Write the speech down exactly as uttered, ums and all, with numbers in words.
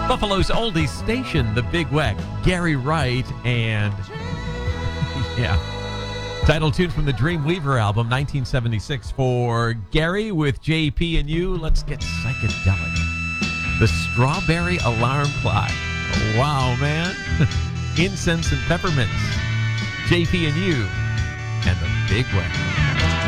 Buffalo's oldies station, The Big Weck, Gary Wright, and yeah, title tune from the Dreamweaver album, nineteen seventy-six for Gary with J P and you. Let's get psychedelic. The Strawberry Alarm Clock. Wow, man. Incense and peppermints. J P and you and The Big Weck.